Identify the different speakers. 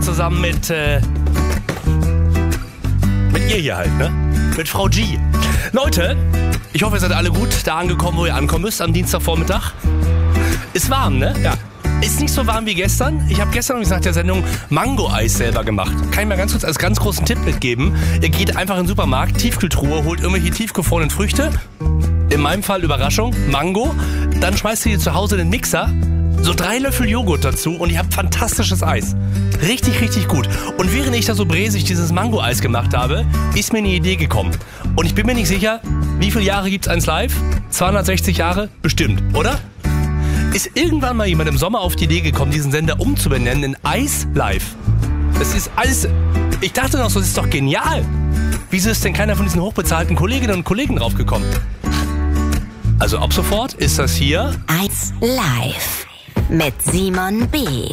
Speaker 1: zusammen mit ihr hier halt, ne? Mit Frau G. Leute, ich hoffe, ihr seid alle gut da angekommen, wo ihr ankommen müsst am Dienstagvormittag. Ist warm, ne? Ja. Ist nicht so warm wie gestern. Ich habe gestern übrigens nach der Sendung Mango-Eis selber gemacht. Kann ich mal ganz kurz als ganz großen Tipp mitgeben. Ihr geht einfach in den Supermarkt, Tiefkühltruhe, holt irgendwelche tiefgefrorenen Früchte. In meinem Fall Überraschung, Mango. Dann schmeißt ihr zu Hause in den Mixer, so 3 Löffel Joghurt dazu und ihr habt fantastisches Eis. Richtig, richtig gut. Und während ich da so bräsig dieses Mango-Eis gemacht habe, ist mir eine Idee gekommen. Und ich bin mir nicht sicher, wie viele Jahre gibt's 1 Live? 260 Jahre? Bestimmt, oder? Ist irgendwann mal jemand im Sommer auf die Idee gekommen, diesen Sender umzubenennen in Eis Live? Das ist alles... Ich dachte noch so, das ist doch genial. Wieso ist denn keiner von diesen hochbezahlten Kolleginnen und Kollegen draufgekommen? Also ab sofort ist das hier...
Speaker 2: Eis Live mit Simon B.